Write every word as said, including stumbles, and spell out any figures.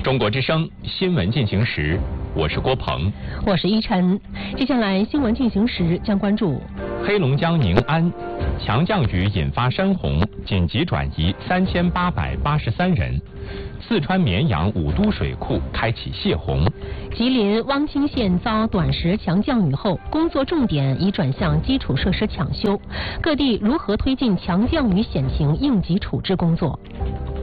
中国之声新闻进行时，我是郭鹏， 我是依晨。接下来新闻进行时将关注： 黑龙江宁安强降雨引发山洪，紧急转移三千八百八十三人；四川绵阳五都水库开启泄洪； 吉林汪清县遭短时强降雨后，工作重点已转向基础设施抢修。各地如何推进强降雨险情应急处置工作？